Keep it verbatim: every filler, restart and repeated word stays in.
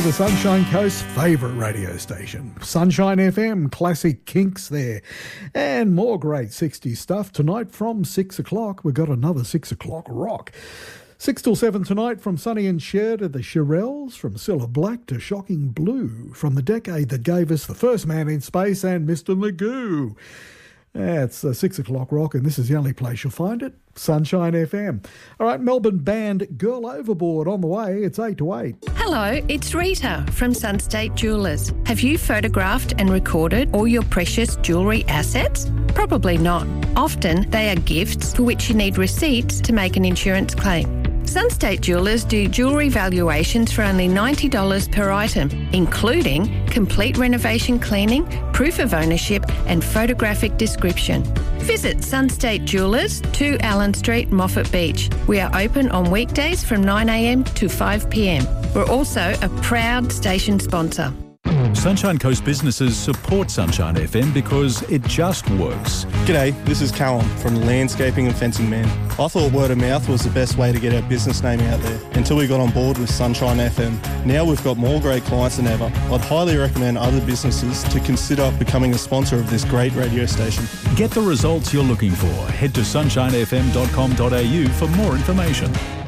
the Sunshine Coast's favourite radio station. Sunshine F M, classic kinks there. And more great sixties stuff. Tonight from six o'clock, we've got another six o'clock rock. six till seven tonight, from Sonny and Cher to the Shirelles, from Cilla Black to Shocking Blue, from the decade that gave us The First Man in Space and Mister Magoo. It's uh, six o'clock rock, and this is the only place you'll find it, Sunshine F M. All right, Melbourne band Girl Overboard on the way. It's eight to eight. Hello, it's Rita from Sunstate Jewellers. Have you photographed and recorded all your precious jewellery assets? Probably not. Often they are gifts for which you need receipts to make an insurance claim. Sunstate Jewellers do jewellery valuations for only ninety dollars per item, including complete renovation cleaning, proof of ownership and photographic description. Visit Sunstate Jewellers, two Allen Street, Moffat Beach. We are open on weekdays from nine a m to five p m. We're also a proud station sponsor. Sunshine Coast businesses support Sunshine F M because it just works. G'day, this is Callum from Landscaping and Fencing Man. I thought word of mouth was the best way to get our business name out there until we got on board with Sunshine F M. Now we've got more great clients than ever. I'd highly recommend other businesses to consider becoming a sponsor of this great radio station. Get the results you're looking for. Head to sunshine f m dot com dot a u for more information.